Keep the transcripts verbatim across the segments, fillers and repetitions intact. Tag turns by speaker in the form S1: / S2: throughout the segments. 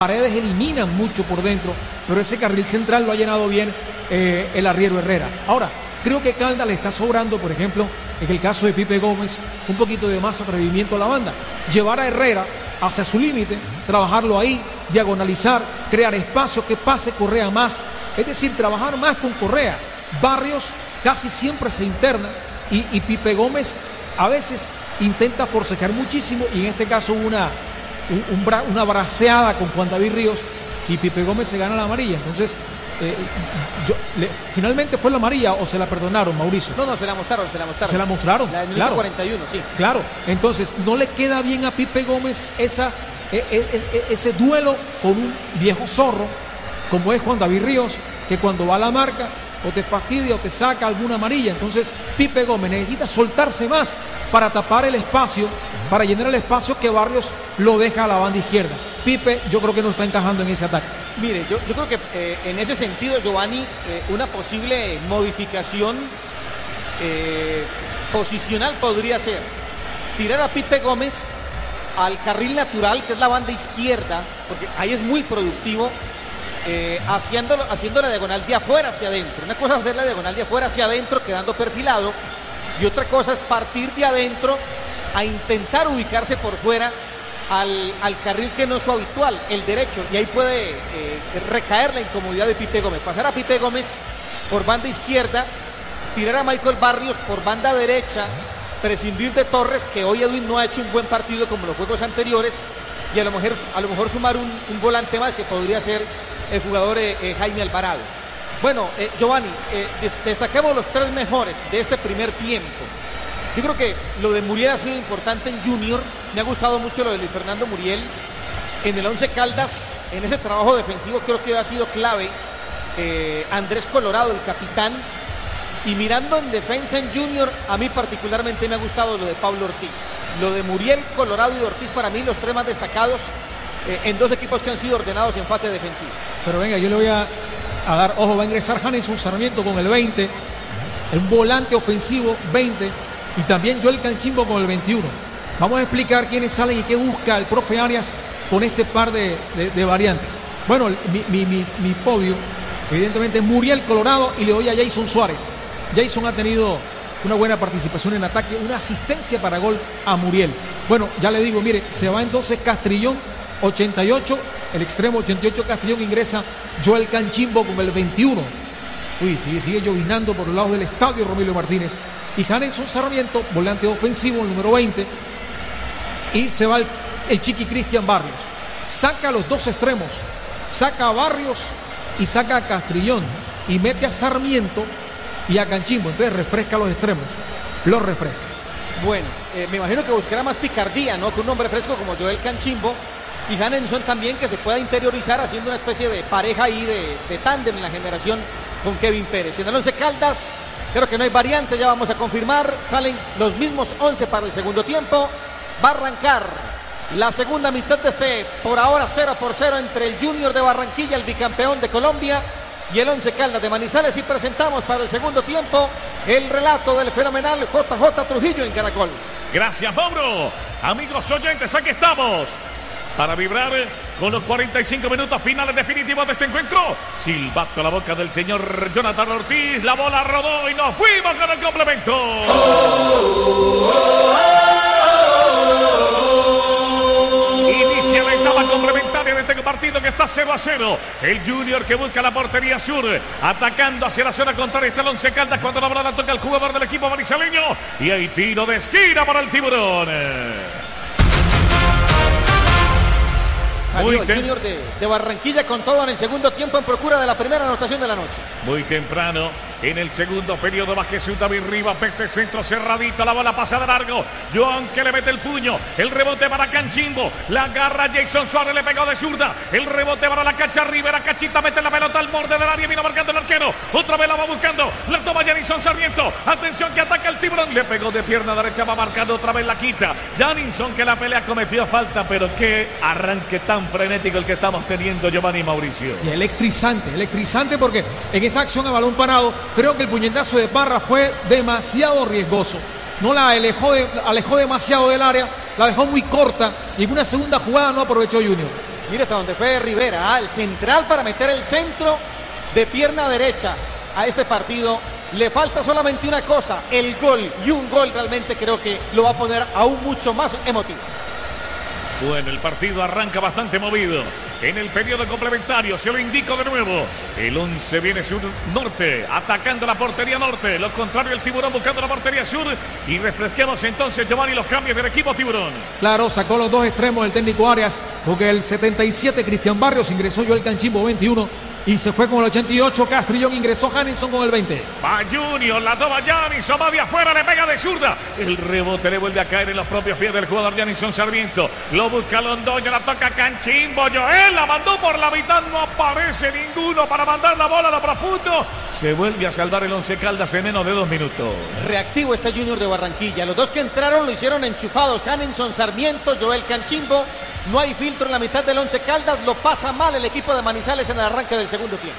S1: Paredes eliminan mucho por dentro, pero ese carril central lo ha llenado bien eh, el arriero Herrera. Ahora, creo que Caldas le está sobrando, por ejemplo, en el caso de Pipe Gómez, un poquito de más atrevimiento a la banda. Llevar a Herrera hacia su límite, trabajarlo ahí, diagonalizar, crear espacio, que pase Correa más. Es decir, trabajar más con Correa. Barrios casi siempre se interna y, y Pipe Gómez a veces intenta forcejear muchísimo, y en este caso una, un, un bra, una braceada con Juan David Ríos y Pipe Gómez se gana la amarilla. Entonces, eh, yo, le, ¿finalmente fue la amarilla o se la perdonaron, Mauricio?
S2: No, no, se la mostraron, se la mostraron.
S1: Se la mostraron,
S2: La del
S1: claro.
S2: cuarenta y uno, sí.
S1: Claro, entonces no le queda bien a Pipe Gómez esa, e, e, e, ese duelo con un viejo zorro, como es Juan David Ríos, que cuando va a la marca o te fastidia o te saca alguna amarilla. Entonces Pipe Gómez necesita soltarse más para tapar el espacio, para llenar el espacio que Barrios lo deja a la banda izquierda. Pipe yo creo que no está encajando en ese ataque.
S2: Mire, yo, yo creo que eh, en ese sentido, Giovanni, eh, una posible modificación eh, posicional podría ser tirar a Pipe Gómez al carril natural, que es la banda izquierda, porque ahí es muy productivo. Eh, haciéndolo, haciendo la diagonal de afuera hacia adentro. Una cosa es hacer la diagonal de afuera hacia adentro quedando perfilado, y otra cosa es partir de adentro a intentar ubicarse por fuera al, al carril que no es su habitual, el derecho, y ahí puede eh, recaer la incomodidad de Pipe Gómez. Pasar a Pipe Gómez por banda izquierda, tirar a Michael Barrios por banda derecha, prescindir de Torres, que hoy Edwin no ha hecho un buen partido como los juegos anteriores, y a lo mejor, a lo mejor sumar un, un volante más, que podría ser el jugador eh, eh, Jaime Alvarado. Bueno, eh, Giovanni, eh, des destaquemos los tres mejores de este primer tiempo. Yo creo que lo de Muriel ha sido importante en Junior. Me ha gustado mucho lo de Luis Fernando Muriel. En el Once Caldas, en ese trabajo defensivo, creo que ha sido clave eh, Andrés Colorado, el capitán. Y mirando en defensa en Junior, a mí particularmente me ha gustado lo de Pablo Ortiz. Lo de Muriel, Colorado y Ortiz, para mí los tres más destacados Eh, en dos equipos que han sido ordenados en fase defensiva.
S1: Pero venga, yo le voy a, a dar, ojo, va a ingresar Janison Sarmiento con el veinte, un volante ofensivo veinte, y también Joel Canchimbo con el veintiuno. Vamos a explicar quiénes salen y qué busca el profe Arias con este par de, de, de variantes. Bueno, mi, mi, mi, mi podio, evidentemente, es Muriel, Colorado, y le doy a Jason Suárez. Jason ha tenido una buena participación en ataque, una asistencia para gol a Muriel. Bueno, ya le digo, mire, se va entonces Castrillón, ochenta y ocho, el extremo ochenta y ocho Castrillón, ingresa Joel Canchimbo con el veintiuno. Uy, sigue, sigue llovinando por los lados del estadio Romilio Martínez. Y Janelson Sarmiento, volante ofensivo, el número veinte. Y se va el, el Chiqui Cristian Barrios. Saca a los dos extremos, saca a Barrios y saca a Castrillón. Y mete a Sarmiento y a Canchimbo. Entonces refresca los extremos, los refresca.
S2: Bueno, eh, me imagino que buscará más picardía, ¿no? Con un hombre fresco como Joel Canchimbo. Y Janelson también, que se pueda interiorizar haciendo una especie de pareja ahí de, de tándem en la generación con Kevin Pérez. En el Once Caldas, creo que no hay variante, ya vamos a confirmar. Salen los mismos once para el segundo tiempo. Va a arrancar la segunda mitad de este, por ahora, cero por cero entre el Junior de Barranquilla, el bicampeón de Colombia, y el Once Caldas de Manizales. Y presentamos para el segundo tiempo el relato del fenomenal J J Trujillo en Caracol.
S3: Gracias, Mauro. Amigos oyentes, aquí estamos para vibrar con los cuarenta y cinco minutos finales definitivos de este encuentro. Silbato a la boca del señor Jonathan Ortiz. La bola rodó y nos fuimos con el complemento. Oh, oh, oh, oh. Inicia la etapa complementaria de este partido que está cero a cero. El Junior que busca la portería sur, atacando hacia la zona contraria. Está el Once Caldas cuando la bola la toca el jugador del equipo manizaleño. Y hay tiro de esquina para el Tiburón.
S2: Salió el Junior de, de Barranquilla con todo en el segundo tiempo en procura de la primera anotación de la noche.
S3: Muy temprano, en el segundo periodo, Vázquez David Rivas, este centro cerradito, la bola pasa de largo. Joan que le mete el puño, el rebote para Canchimbo, la agarra Jason Suárez, le pegó de zurda, el rebote para la Cacha Rivera, Cachita mete la pelota al borde del área, vino marcando el arquero, otra vez la va buscando, la toma Janison Sarmiento, atención que ataca el Tiburón, le pegó de pierna derecha, va marcando otra vez la quita. Janison que la pelea cometió falta, pero qué arranque tan frenético el que estamos teniendo, Giovanni Mauricio.
S1: Y electrizante, electrizante porque en esa acción a balón parado, creo que el puñetazo de Parra fue demasiado riesgoso. No la alejó, de, alejó demasiado del área, la dejó muy corta y en una segunda jugada no aprovechó Junior.
S2: Mire hasta donde fue Rivera, ah, el central para meter el centro de pierna derecha a este partido. Le falta solamente una cosa, el gol, y un gol realmente creo que lo va a poner aún mucho más emotivo.
S3: Bueno, el partido arranca bastante movido. En el periodo complementario, se lo indico de nuevo. El once viene sur-norte, atacando la portería norte. Lo contrario, el Tiburón buscando la portería sur. Y refresquemos entonces, Giovanni, los cambios del equipo Tiburón.
S1: Claro, sacó los dos extremos del técnico Arias, porque el setenta y siete Cristian Barrios ingresó Joel Canchimbo veintiuno. Y se fue con el ochenta y ocho Castrillón, ingresó Hanninson con el veinte.
S3: Va Junior, la toma Janison, va de afuera, le pega de zurda. El rebote le vuelve a caer en los propios pies del jugador Janison Sarmiento. Lo busca Londoño, la toca Canchimbo. Joel la mandó por la mitad, no aparece ninguno para mandar la bola a lo profundo. Se vuelve a salvar el Once Caldas en menos de dos minutos.
S2: Reactivo está Junior de Barranquilla. Los dos que entraron lo hicieron enchufados. Hanninson Sarmiento, Joel Canchimbo. No hay filtro en la mitad del Once Caldas. Lo pasa mal el equipo de Manizales en el arranque del segundo tiempo.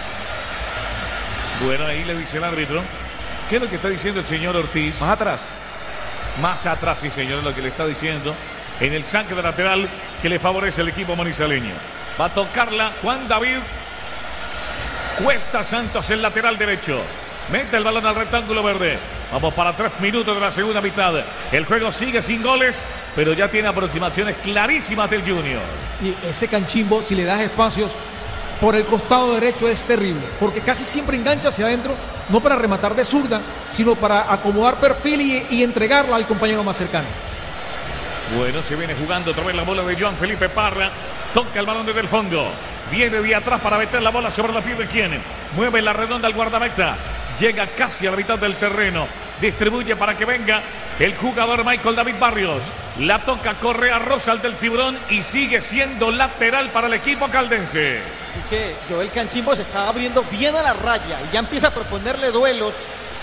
S3: Bueno, ahí le dice el árbitro. ¿Qué es lo que está diciendo el señor Ortiz?
S4: Más atrás.
S3: Más atrás, sí, señor, es lo que le está diciendo. En el saque de lateral que le favorece el equipo manizaleño. Va a tocarla Juan David Cuesta Santos, el lateral derecho. Mete el balón al rectángulo verde. Vamos para tres minutos de la segunda mitad. El juego sigue sin goles, pero ya tiene aproximaciones clarísimas del Junior.
S1: Y ese Canchimbo, si le das espacios por el costado derecho, es terrible, porque casi siempre engancha hacia adentro, no para rematar de zurda, sino para acomodar perfil y, y entregarla al compañero más cercano.
S3: Bueno, se viene jugando otra vez la bola de Joan Felipe Parra. Toca el balón desde el fondo. Viene de atrás para meter la bola sobre los pies de quien. Mueve la redonda al guardameta. Llega casi a la mitad del terreno. Distribuye para que venga el jugador Michael David Barrios. La toca Correa Rosal del Tiburón y sigue siendo lateral para el equipo caldense.
S2: Es que Joel Canchimbo se está abriendo bien a la raya y ya empieza a proponerle duelos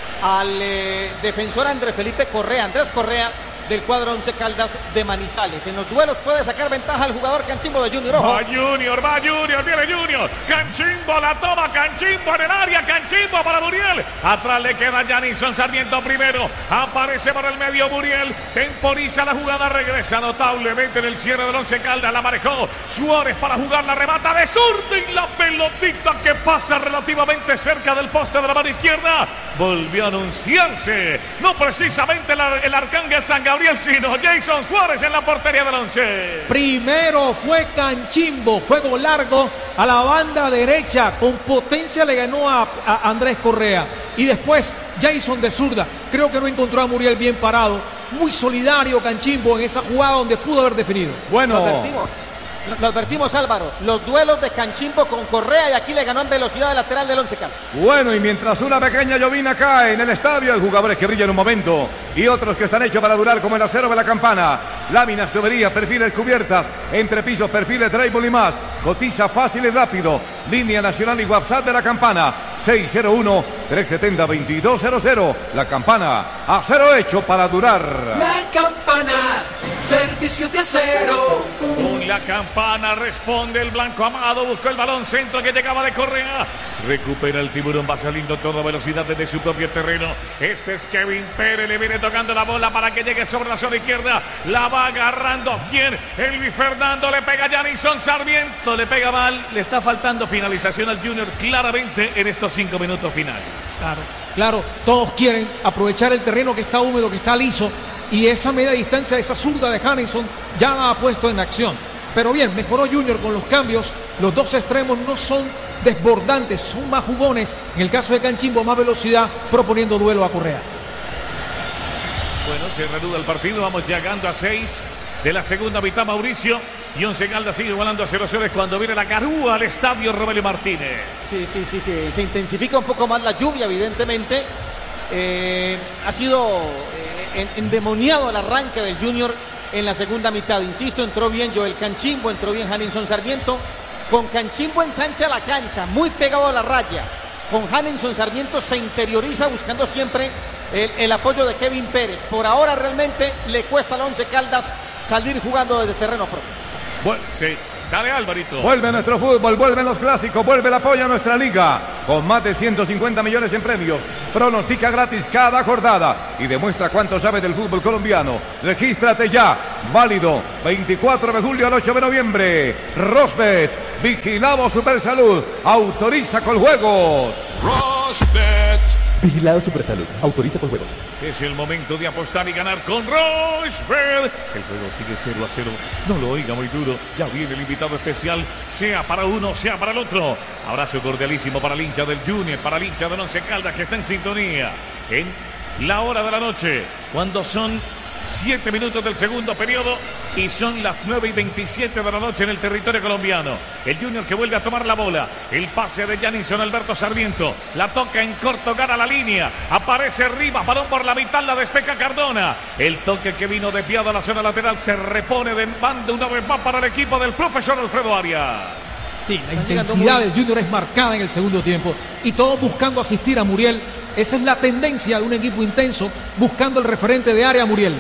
S2: al eh, defensor Andrés Felipe Correa, Andrés Correa, del cuadro Once Caldas de Manizales. En los duelos puede sacar ventaja al jugador Canchimbo de Junior. Ojo.
S3: Va Junior, va Junior, viene Junior. Canchimbo la toma, Canchimbo en el área, Canchimbo para Muriel. Atrás le queda Janison Sarmiento primero. Aparece por el medio Muriel. Temporiza la jugada, regresa notablemente en el cierre del Once Caldas. La manejó Suárez para jugar, la remata de zurda y la pelotita que pasa relativamente cerca del poste de la mano izquierda. Volvió a anunciarse, no precisamente el, el Arcángel San Gabriel, sino Jason Suárez en la portería del Once.
S1: Primero fue Canchimbo, juego largo a la banda derecha, con potencia le ganó a, a Andrés Correa. Y después Jason de zurda, creo que no encontró a Muriel bien parado. Muy solidario Canchimbo en esa jugada donde pudo haber definido.
S2: Bueno, lo advertimos, lo advertimos Álvaro, los duelos de Canchimbo con Correa y aquí le ganó en velocidad de lateral del Once Caldas.
S4: Bueno, y mientras una pequeña llovina cae en el estadio, hay jugadores que brillan un momento y otros que están hechos para durar, como el acero de la campana. Láminas, tuberías, perfiles cubiertas, entrepisos, perfiles, drywall y más. Cotiza fácil y rápido. Línea nacional y WhatsApp de la campana. seis cero uno, tres siete cero, dos dos cero cero. La campana, acero hecho para durar.
S5: La campana, servicio de acero.
S3: Con la campana responde el blanco Amado. Buscó el balón centro que llegaba de Correa. Recupera el Tiburón, va saliendo a toda velocidad desde su propio terreno. Este es Kevin Pérez, le viene tocando la bola para que llegue sobre la zona izquierda. La va agarrando bien Elvis Fernando, le pega Janison Sarmiento, le pega mal. Le está faltando finalización al Junior claramente en estos cinco minutos finales.
S1: Claro, claro, todos quieren aprovechar el terreno que está húmedo, que está liso, y esa media distancia, esa zurda de Hanninson ya la ha puesto en acción. Pero bien, mejoró Junior con los cambios. Los dos extremos no son desbordantes, son más jugones. En el caso de Canchimbo, más velocidad, proponiendo duelo a Correa.
S3: Bueno, se reanuda el partido, vamos llegando a seis de la segunda mitad, Mauricio. Y Once Caldas sigue volando a cero cero cuando viene la garúa al estadio Rogelio Martínez.
S2: Sí, sí, sí, sí, se intensifica un poco más la lluvia, evidentemente. Eh, ha sido eh, endemoniado el arranque del Junior en la segunda mitad. Insisto, entró bien Joel Canchimbo, entró bien Hanninson Sarmiento. Con Canchimbo ensancha la cancha, muy pegado a la raya. Con Hanninson Sarmiento se interioriza buscando siempre el, el apoyo de Kevin Pérez. Por ahora realmente le cuesta al Once Caldas salir jugando desde terreno propio.
S3: Bueno, sí. Dale, Alvarito.
S4: Vuelve nuestro fútbol, vuelven los clásicos, vuelve el apoyo a nuestra liga. Con más de ciento cincuenta millones en premios, Pronostica gratis cada jornada y demuestra cuánto sabe del fútbol colombiano. Regístrate ya. Válido veinticuatro de julio al ocho de noviembre. Rosbet. Vigilamos Supersalud. Autoriza con juegos.
S6: Rosbet.
S7: Vigilado Supersalud. Autoriza con juegos.
S3: Es el momento de apostar y ganar con Rosbet. El juego sigue cero a cero. No lo oiga muy duro. Ya viene el invitado especial. Sea para uno, sea para el otro. Abrazo cordialísimo para el hincha del Junior, para el hincha del Once Caldas que está en sintonía. En la hora de la noche, cuando son siete minutos del segundo periodo y son las nueve y veintisiete de la noche en el territorio colombiano. El Junior que vuelve a tomar la bola. El pase de Janison Alberto Sarmiento. La toca en corto, gana la línea. Aparece Rivas, balón por la mitad, la despeja Cardona. El toque que vino desviado a la zona lateral se repone de banda una vez más para el equipo del profesor Alfredo Arias.
S1: Sí, la intensidad del Junior es marcada en el segundo tiempo y todos buscando asistir a Muriel. Esa es la tendencia de un equipo intenso, buscando el referente de área, Muriel.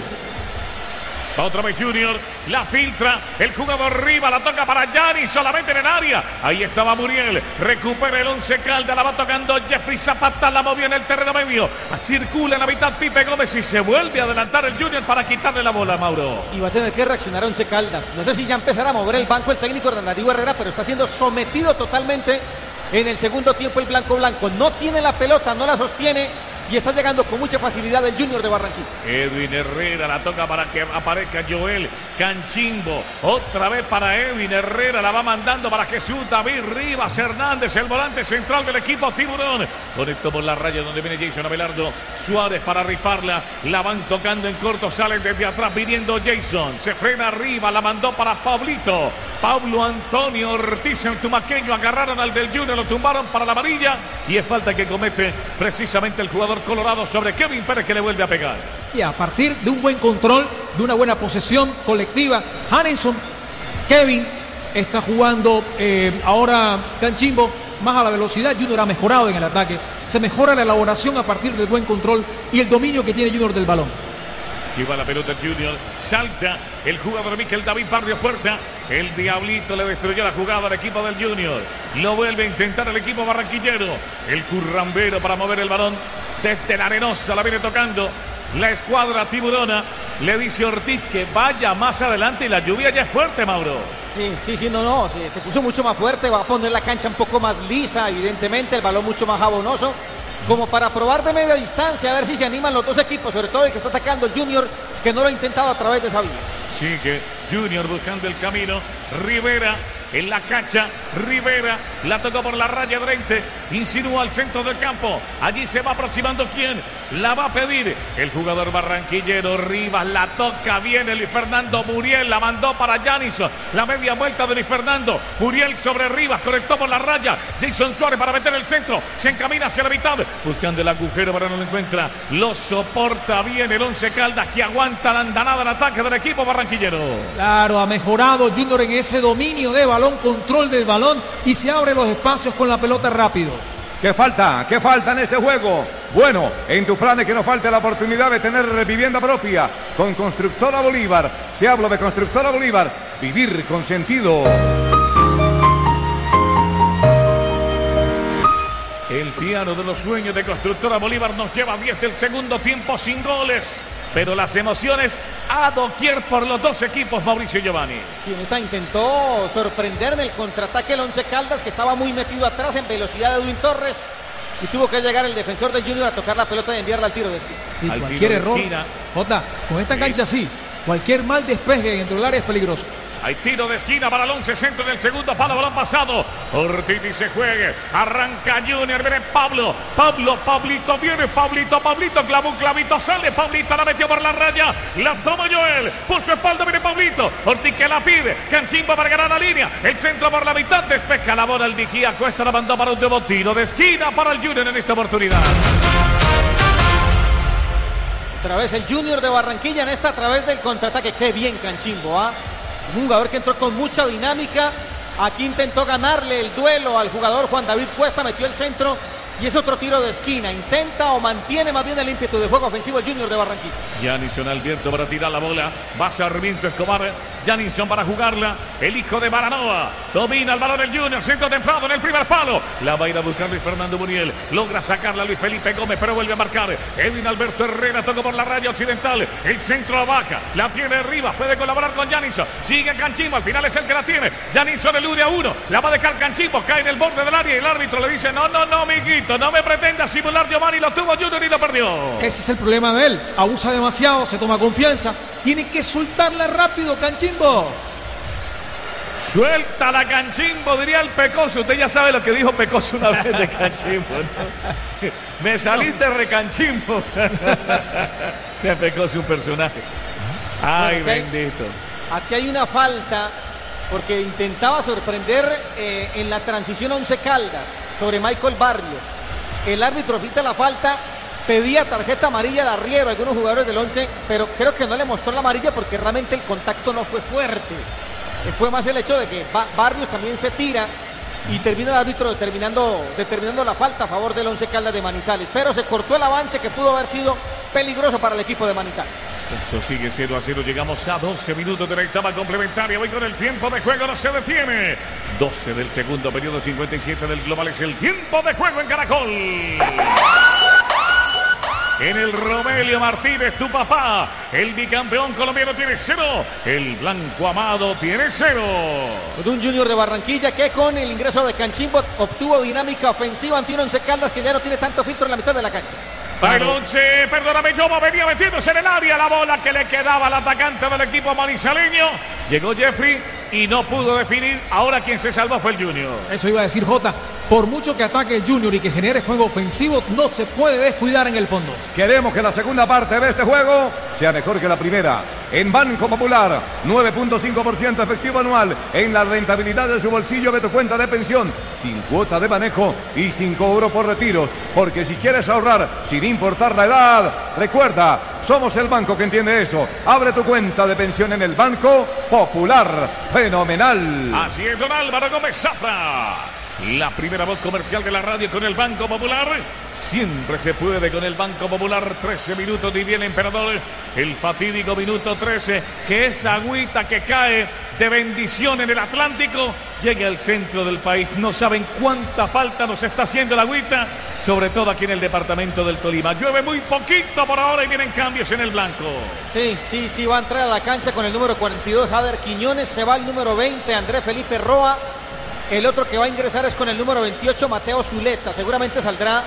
S3: Otra vez Junior, la filtra, el jugador Riva, la toca para Gianni, solamente en el área. Ahí estaba Muriel, recupera el Once Caldas, la va tocando Jeffrey Zapata, la movió en el terreno medio. Circula en la mitad Pipe Gómez y se vuelve a adelantar el Junior para quitarle la bola, Mauro.
S2: Y va a tener que reaccionar Once Caldas. No sé si ya empezará a mover el banco el técnico Hernán Darío Herrera, pero está siendo sometido totalmente en el segundo tiempo el blanco blanco. No tiene la pelota, no la sostiene. Y está llegando con mucha facilidad el Junior de Barranquilla.
S3: Edwin Herrera la toca para que aparezca Joel Canchimbo. Otra vez para Edwin Herrera. La va mandando para Jesús David Rivas Hernández, el volante central del equipo Tiburón. Conectó por la raya donde viene Jason Abelardo. Suárez para rifarla. La van tocando en corto. Salen desde atrás viniendo Jason. Se frena arriba. La mandó para Pablito. Pablo Antonio Ortiz, el tumaqueño. Agarraron al del Junior. Lo tumbaron para la amarilla. Y es falta que comete precisamente el jugador colorado sobre Kevin Pérez, que le vuelve a pegar.
S1: Y a partir de un buen control, de una buena posesión colectiva, Hanson, Kevin está jugando eh, ahora Canchimbo más a la velocidad. Junior ha mejorado en el ataque, se mejora la elaboración a partir del buen control y el dominio que tiene Junior del balón.
S3: Lleva la pelota Junior, salta el jugador Miquel David Barrio Puerta. El Diablito le destruyó la jugada al equipo del Junior. Lo vuelve a intentar el equipo barranquillero. El currambero para mover el balón desde la arenosa, la viene tocando la escuadra tiburona. Le dice Ortiz que vaya más adelante y la lluvia ya es fuerte, Mauro.
S2: Sí, sí, sí, no, no, sí, se puso mucho más fuerte. Va a poner la cancha un poco más lisa, evidentemente, el balón mucho más jabonoso, como para probar de media distancia, a ver si se animan los dos equipos, sobre todo el que está atacando el Junior, que no lo ha intentado a través de esa vía.
S3: Sigue Junior buscando el camino. Rivera en la cancha. Rivera la tocó por la raya frente. Insinúa al centro del campo. Allí se va aproximando. ¿Quién? La va a pedir el jugador barranquillero. Rivas la toca bien. El Luis Fernando Muriel la mandó para Janison. La media vuelta de Luis Fernando. Muriel sobre Rivas. Conectó por la raya. Jason Suárez para meter el centro. Se encamina hacia la mitad. Buscando el agujero, pero no lo encuentra. Lo soporta bien el Once Caldas, que aguanta la andanada en ataque del equipo barranquillero.
S1: Claro, ha mejorado Junior en ese dominio de balón, control del balón y se abre los espacios con la pelota rápido.
S4: ¿Qué falta? ¿Qué falta en este juego? Bueno, en tu plan es que no falte la oportunidad de tener vivienda propia con Constructora Bolívar. Te hablo de Constructora Bolívar. Vivir con sentido.
S3: El piano de los sueños de Constructora Bolívar nos lleva a diez del segundo tiempo sin goles. Pero las emociones a doquier por los dos equipos, Mauricio Giovanni.
S2: Sí, esta intentó sorprender en el contraataque el Once Caldas, que estaba muy metido atrás en velocidad de Edwin Torres. Y tuvo que llegar el defensor del Junior a tocar la pelota y enviarla al tiro de esquina.
S1: Y
S3: al
S1: cualquier
S3: tiro de
S1: error,
S3: esquina.
S1: Jota, con esta
S3: Sí.
S1: cancha sí, cualquier mal despeje dentro del área es peligroso.
S3: Hay tiro de esquina para el once, centro del segundo palo, balón pasado. Ortiz se juegue, arranca Junior, viene Pablo. Pablo, Pablito, viene Pablito, Pablito, clavó un clavito, sale Pablito, la metió por la raya. La toma Joel, por su espalda viene Pablito. Ortiz que la pide, Canchimbo para ganar la línea. El centro por la mitad, despeja la bola el Vigía. Cuesta la mandó para un nuevo tiro de esquina para el Junior en esta oportunidad.
S2: Otra vez el Junior de Barranquilla en esta a través del contraataque. Qué bien Canchimbo, ¿ah? ¿eh? Un jugador que entró con mucha dinámica. Aquí intentó ganarle el duelo al jugador Juan David Cuesta, metió el centro y es otro tiro de esquina. Intenta o mantiene más bien el ímpetu de juego ofensivo el Junior de Barranquilla.
S3: Janison Alberto para tirar la bola. Va Sarmiento Escobar. Janinson para jugarla. El hijo de Baranoa. Domina el balón el Junior. Centro templado en el primer palo. La va a ir a buscar Luis Fernando Muriel. Logra sacarla Luis Felipe Gómez, pero vuelve a marcar. Edwin Alberto Herrera tocó por la raya occidental. El centro a Vaca. La tiene arriba. Puede colaborar con Janinson. Sigue Canchimbo. Al final es el que la tiene. Janinson elude a uno. La va a dejar Canchimbo. Cae en el borde del área y el árbitro le dice: no, no, no, amiguito. No me pretenda simular Giovanni. Lo tuvo Junior y lo perdió.
S1: Ese es el problema de él. Abusa demasiado. Se toma confianza. Tiene que soltarla rápido, Canchimbo.
S3: Suelta la Canchimbo, diría el Pecoso. Usted ya sabe lo que dijo Pecoso una vez de Canchimbo, ¿no? Me saliste no. recanchimbo. El Pecoso es un personaje. Ay, bueno, aquí bendito.
S2: Hay, aquí hay una falta, porque intentaba sorprender eh, en la transición Once Caldas sobre Michael Barrios. El árbitro fita la falta. Pedía tarjeta amarilla de arriero a algunos jugadores del once, pero creo que no le mostró la amarilla porque realmente el contacto no fue fuerte. Fue más el hecho de que Barrios también se tira y termina el árbitro determinando, determinando la falta a favor del Once Caldas de Manizales. Pero se cortó el avance que pudo haber sido peligroso para el equipo de Manizales.
S3: Esto sigue cero a cero. Llegamos a doce minutos de la etapa complementaria. Voy con el tiempo de juego, no se detiene. doce del segundo periodo, cincuenta y siete del global. Es el tiempo de juego en Caracol. En el Romelio Martínez, tu papá, el bicampeón colombiano tiene cero, el Blanco Amado tiene cero.
S2: Un Junior de Barranquilla que con el ingreso de Canchimbo obtuvo dinámica ofensiva ante un Once Caldas que ya no tiene tanto filtro en la mitad de la cancha.
S3: Para el once, perdóname, Yoba venía metiéndose en el área, la bola que le quedaba al atacante del equipo manizaleño. Llegó Jeffrey y no pudo definir. Ahora quien se salvó fue el Junior.
S1: Eso iba a decir Jota. Por mucho que ataque el Junior y que genere juego ofensivo, no se puede descuidar en el fondo.
S4: Queremos que la segunda parte de este juego sea mejor que la primera. En Banco Popular, nueve punto cinco por ciento efectivo anual en la rentabilidad de su bolsillo de tu cuenta de pensión, sin cuota de manejo y sin cobro por retiros. Porque si quieres ahorrar sin importar la edad, recuerda, somos el banco que entiende eso. Abre tu cuenta de pensión en el Banco Popular. Fenomenal.
S3: Así es, don Álvaro Gómez Zafra. La primera voz comercial de la radio con el Banco Popular. Siempre se puede con el Banco Popular. trece minutos y viene Emperador. El fatídico minuto trece. Que esa agüita que cae de bendición en el Atlántico llegue al centro del país. No saben cuánta falta nos está haciendo la agüita, sobre todo aquí en el departamento del Tolima. Llueve muy poquito por ahora y vienen cambios en el blanco.
S2: Sí, sí, sí, va a entrar a la cancha con el número cuarenta y dos Jader Quiñones. Se va el número veinte Andrés Felipe Roa. El otro que va a ingresar es con el número veintiocho, Mateo Zuleta. Seguramente saldrá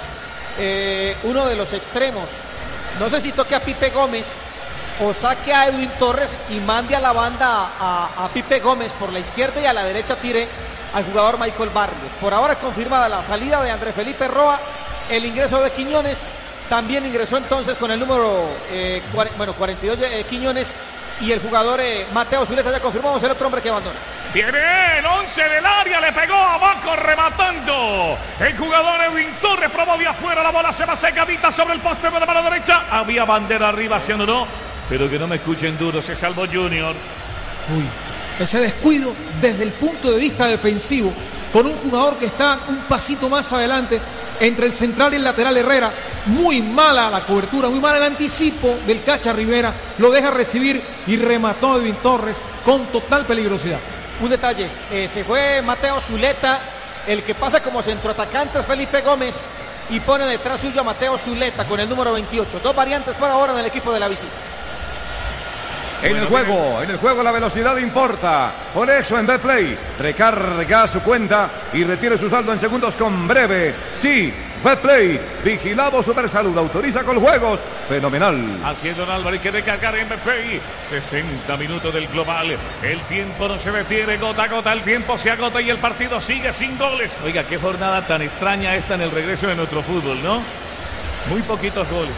S2: eh, uno de los extremos. No sé si toque a Pipe Gómez o saque a Edwin Torres y mande a la banda a, a, a Pipe Gómez por la izquierda y a la derecha tire al jugador Michael Barrios. Por ahora es confirmada la salida de Andrés Felipe Roa, el ingreso de Quiñones. También ingresó entonces con el número eh, cuarenta, bueno, cuarenta y dos eh, Quiñones y el jugador eh, Mateo Zuleta. Ya confirmamos el otro hombre que abandona.
S3: Viene el once del área, le pegó abajo rematando. El jugador Edwin Torres probó de afuera, la bola se va secadita sobre el poste de la mano derecha. Había bandera arriba, se anuló, pero que no me escuchen duro, se salvó Junior.
S1: Uy, ese descuido desde el punto de vista defensivo, con un jugador que está un pasito más adelante entre el central y el lateral Herrera. Muy mala la cobertura, muy mal el anticipo del Cacha Rivera. Lo deja recibir y remató Edwin Torres con total peligrosidad.
S2: Un detalle, eh, se fue Mateo Zuleta, el que pasa como centroatacante es Felipe Gómez y pone detrás suyo a Mateo Zuleta con el número veintiocho. Dos variantes por ahora en el equipo de la visita.
S4: En el juego, en el juego la velocidad importa. Por eso en Betplay recarga su cuenta y retire su saldo en segundos con Breve. Sí, Betplay, vigilamos Supersalud, autoriza con juegos. Fenomenal.
S3: Así es, don Álvaro, hay que recargar en Betplay. sesenta minutos del global. El tiempo no se detiene, gota a gota. El tiempo se agota y el partido sigue sin goles. Oiga, qué jornada tan extraña esta en el regreso de nuestro fútbol, ¿no? Muy poquitos goles.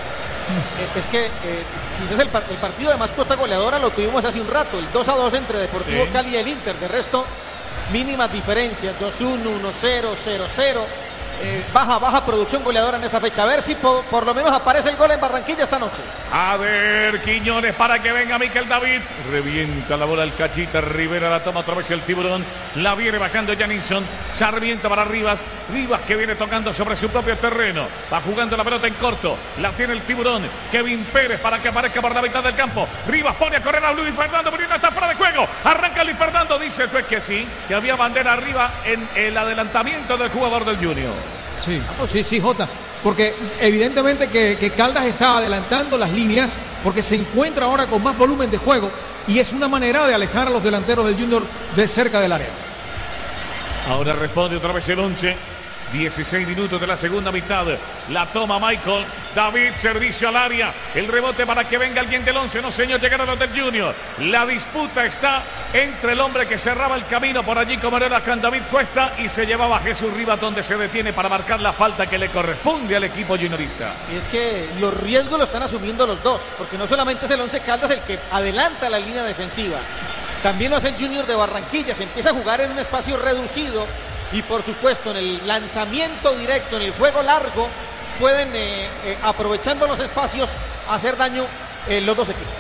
S2: Es que eh, quizás el, el partido de más cuota goleadora lo tuvimos hace un rato, el dos a dos entre Deportivo sí. Cali y el Inter. De resto, mínimas diferencias, dos uno, uno cero, cero cero. eh, baja, baja producción goleadora en esta fecha. A ver si por, por lo menos aparece el gol en Barranquilla esta noche.
S3: A ver, Quiñones para que venga Miquel David. Revienta la bola el Cachita. Rivera la toma otra vez el Tiburón. La viene bajando Janinson. Sarmiento para Rivas. Rivas que viene tocando sobre su propio terreno. Va jugando la pelota en corto. La tiene el Tiburón. Kevin Pérez para que aparezca por la mitad del campo. Rivas pone a correr a Luis Fernando. Pero no está fuera de juego. Arranca Luis Fernando. Dice el juez que sí. Que había bandera arriba en el adelantamiento del jugador del Junior.
S1: Sí, sí, sí, Jota. Porque evidentemente que, que Caldas está adelantando las líneas porque se encuentra ahora con más volumen de juego y es una manera de alejar a los delanteros del Junior de cerca del área.
S3: Ahora responde otra vez el once. dieciséis minutos de la segunda mitad. La toma Michael David, servicio al área. El rebote para que venga alguien del once. No, señor, llegaron los del Junior. La disputa está entre el hombre que cerraba el camino por allí, como era con David Cuesta, y se llevaba a Jesús Rivas, donde se detiene para marcar la falta que le corresponde al equipo juniorista.
S2: Y es que los riesgos lo están asumiendo los dos, porque no solamente es el Once Caldas el que adelanta la línea defensiva, también lo hace el Junior de Barranquilla. Se empieza a jugar en un espacio reducido. Y por supuesto en el lanzamiento directo, en el juego largo, pueden, eh, eh, aprovechando los espacios, hacer daño eh, los dos equipos.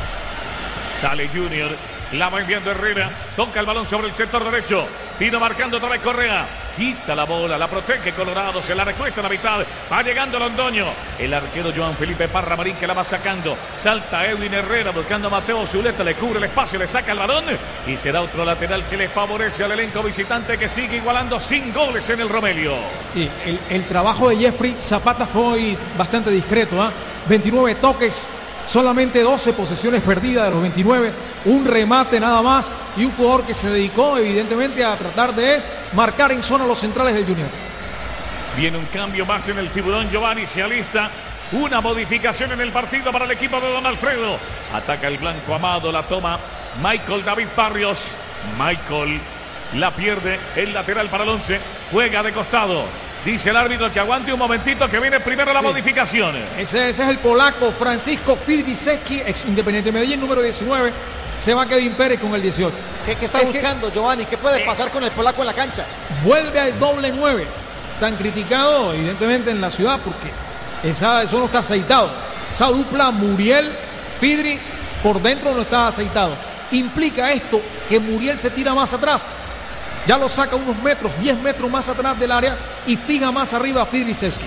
S3: Sale Junior, la va enviando Herrera, toca el balón sobre el sector derecho, vino marcando otra vez Correa, quita la bola, la protege Colorado, se la recuesta a la mitad, va llegando Londoño, el arquero Joan Felipe Parra Marín que la va sacando, salta Edwin Herrera buscando a Mateo Zuleta, le cubre el espacio, le saca el balón y será otro lateral que le favorece al elenco visitante que sigue igualando sin goles en el Romelio.
S1: Sí, el, el trabajo de Jeffrey Zapata fue hoy bastante discreto, ¿eh? veintinueve toques, solamente doce posesiones perdidas de los veintinueve, un remate nada más y un jugador que se dedicó evidentemente a tratar de marcar en zona los centrales del Junior.
S3: Viene un cambio más en el Tiburón, Giovanni se alista, una modificación en el partido para el equipo de Don Alfredo. Ataca el blanco Amado, la toma Michael David Barrios, Michael la pierde, el lateral para el once, juega de costado. Dice el árbitro que aguante un momentito, que viene primero la sí. modificación.
S1: Ese, ese es el polaco Francisco Fidriszewski, ex Independiente Medellín, número diecinueve. Se va Kevin Pérez con el dieciocho.
S2: ¿Qué, qué está es buscando, que... Giovanni? ¿Qué puede pasar es... con el polaco en la cancha?
S1: Vuelve al doble nueve. Tan criticado, evidentemente, en la ciudad, porque esa, eso no está aceitado. Esa dupla Muriel-Fidri por dentro no está aceitado. Implica esto que Muriel se tira más atrás. Ya lo saca unos metros, diez metros más atrás del área y fija más arriba a Fidriszewski.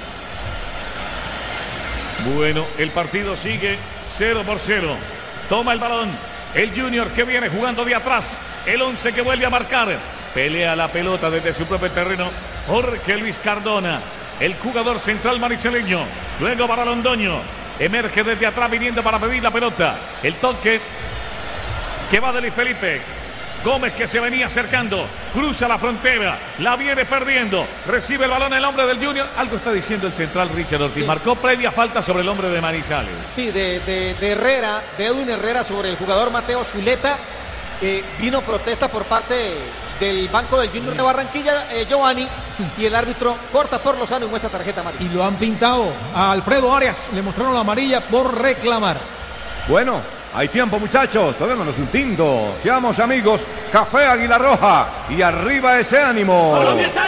S3: Bueno, el partido sigue cero por cero. Toma el balón el Junior que viene jugando de atrás. El once que vuelve a marcar. Pelea la pelota desde su propio terreno Jorge Luis Cardona, el jugador central mariseleño. Luego para Londoño. Emerge desde atrás viniendo para pedir la pelota. El toque que va de Luis Felipe. Gómez que se venía acercando, cruza la frontera, la viene perdiendo, recibe el balón el hombre del Junior. Algo está diciendo el central Richard Ortiz, sí. Marcó previa falta sobre el hombre de Manizales.
S2: Sí, de, de, de Herrera, de Edwin Herrera sobre el jugador Mateo Zuleta. Eh, vino protesta por parte del banco del Junior de Barranquilla, eh, Giovanni, y el árbitro corta por Lozano y muestra tarjeta amarilla.
S1: Y lo han pintado a Alfredo Arias, le mostraron la amarilla por reclamar.
S4: Bueno, hay tiempo, muchachos, tomémonos un tinto, seamos amigos, Café Águila Roja y arriba ese ánimo.
S5: Colombia está